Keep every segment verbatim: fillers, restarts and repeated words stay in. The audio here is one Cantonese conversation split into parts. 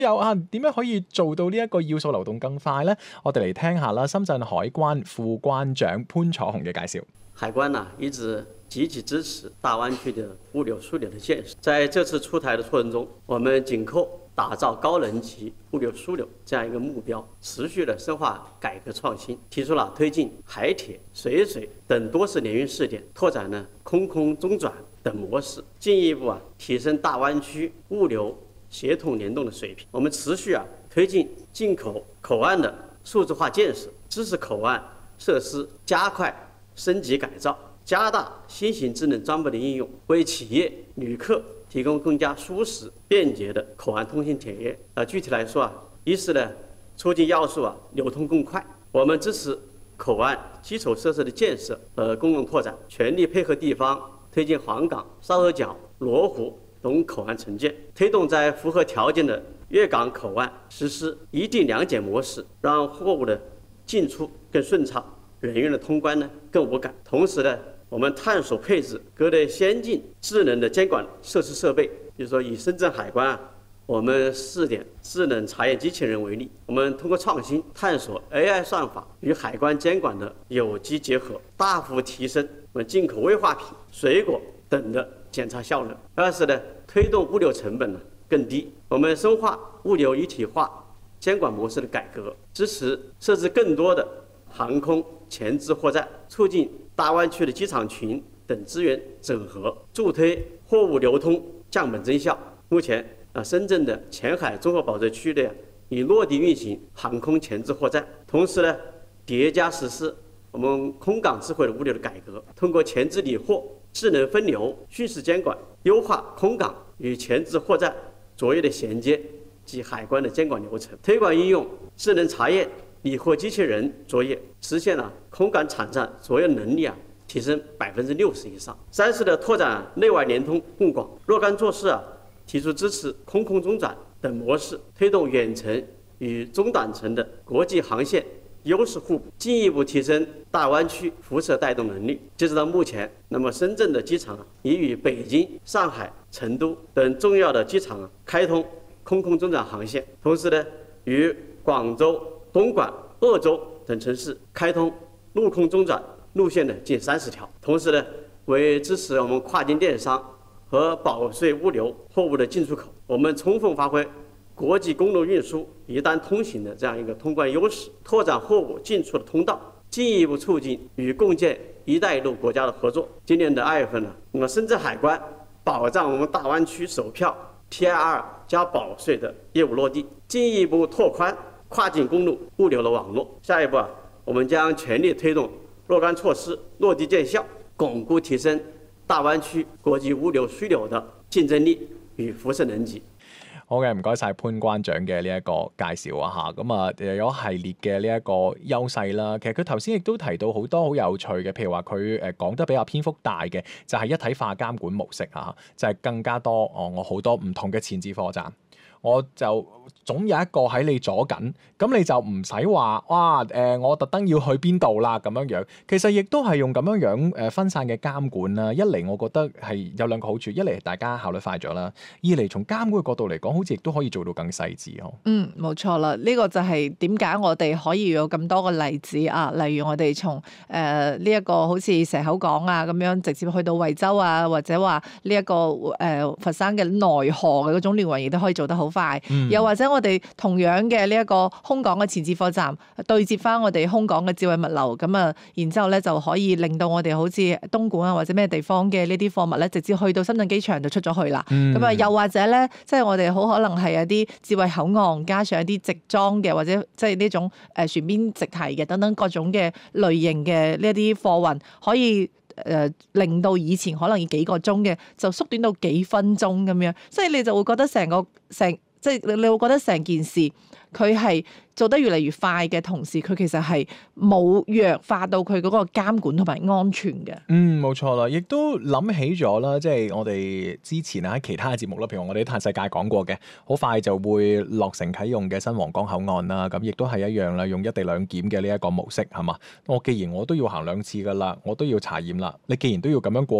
有啊，點樣可以做到呢一個要素流動更快呢？我哋嚟聽下啦，深圳海關副關長潘楚紅嘅介紹。 海關呢一直積極支持大灣區的物流樞紐的建設，在這次出台的過程中，我們緊扣打造高能級物流樞紐這樣一個目標，持續的深化改革創新，提出了推進海鐵、水水等多式聯運試點，拓展呢空空中轉等模式，進一步啊提升大灣區物流協同聯動的水平。我們持續啊推進進口口岸的數字化建設，支持口岸設施加快升級改造，加大新型智能裝備的應用，為企業旅客提供更加舒適便捷的口岸通行體驗。呃，具體來說啊，一是呢促進要素啊流通更快，我們支持口岸基礎設施的建設和公共拓展，全力配合地方推進黃崗、沙頭角、羅湖等口岸承建，推動在符合條件的粵港口岸實施一地兩檢模式，讓貨物的進出更順暢，人員的通關呢更無感。同時呢，我們探索配置各類先進智能的監管設施設備，比如說以深圳海關啊，我們試點智能查驗機器人為例，我們通過創新探索 A I 算法與海關監管的有機結合，大幅提升我們進口危化品、水果等的檢查效能。二是呢，推動物流成本呢更低，我們深化物流一體化監管模式的改革，支持設置更多的航空前置貨站，促進大灣區的機場群等資源整合，助推貨物流通降本增效。目前啊，深圳的前海綜合保稅區內已落地運行航空前置貨站，同時呢，疊加實施我們空港智慧的物流的改革，通過前置理貨、智能分流、虛實監管，優化空港與前置貨站作業的銜接及海關的監管流程，推廣應用智能查驗理貨機器人作業，實現了空港場站作業能力啊提升百分之六十以上。三是的，拓展內外聯通更廣，若干措施啊提出支持空空中轉等模式，推動遠程與中短程的國際航線優勢互補，進一步提升大灣區輻射帶動能力。截止到目前，那麼深圳的機場啊已與北京、上海、成都等重要的機場啊開通空空中轉航線，同時呢，與廣州、東莞、鄂州等城市開通陸空中轉路線的近三十條。同時呢，為支持我們跨境電商和保稅物流貨物的進出口，我們充分發揮國際公路運輸一單通行的這樣一個通關優勢，拓展貨物進出的通道，進一步促進與共建“一帶一路”國家的合作。今年的二月份呢，那麼深圳海關保障我們大灣區首票 T I R 加保稅的業務落地，進一步拓寬跨境公路物流的網絡。下一步啊，我們將全力推動若干措施落地見效，鞏固提升大灣區國際物流樞紐的競爭力與輻射能級。 好嘅，唔該晒潘關長嘅呢一個介紹啊嚇，咁啊又有系列嘅呢一個優勢啦。其實佢頭先亦都提到好多好有趣嘅，譬如話佢誒講得比較篇幅大嘅，就係一體化監管模式啊，就係更加多哦，我好多唔同嘅前置貨站。我就總有一個喺你左緊，咁你就唔使話哇誒、呃，我特登要去邊度啦咁樣樣。其實亦都係用咁樣樣誒分散嘅監管啦。一嚟我覺得係有兩個好處，一嚟大家效率快咗啦，二嚟從監管嘅角度嚟講，好似亦都可以做到更細緻呵。 嗯，冇錯啦，呢、這個就係點解我哋可以有咁多個例子啊？例如我哋從誒呢一個好似蛇口港啊咁樣，直接去到惠州啊，或者話呢一個誒、呃、佛山嘅內河嘅嗰種聯運，亦都可以做得好快。嗯、又或者我哋同樣嘅呢一個空港嘅前置貨站對接翻我哋空港嘅智慧物流，咁啊，然之後咧就可以令到我哋好似東莞啊或者咩地方嘅呢啲貨物咧，直接去到深圳機場就出咗去啦。咁啊、嗯，又或者咧，即係我哋好可能係一啲智慧口岸加上一啲直裝嘅，或者即係呢種誒船邊直提嘅等等各種嘅類型嘅呢一啲貨運，可以誒、呃、令到以前可能要幾個鐘嘅，就縮短到幾分鐘咁樣，所以你就會覺得成個成。即係你會覺得成件事佢係做得越嚟越快嘅同時，佢其實係冇弱化到佢嗰個監管同埋安全嘅。 嗯，冇錯啦，亦都諗起咗啦，即係我哋之前喺其他嘅節目啦，譬如我哋嘆世界講過嘅，好快就會落成啟用嘅新皇崗口岸啦，咁亦都係一樣啦，用一地兩檢嘅呢一個模式係嘛？我既然我都要行兩次噶啦，我都要查驗啦，你既然都要咁樣過噶啦。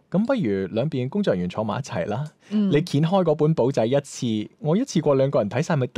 咁不如兩邊工作人員坐埋一齊啦， 嗯你掀開嗰本簿仔一次，我一次過兩個人睇晒咪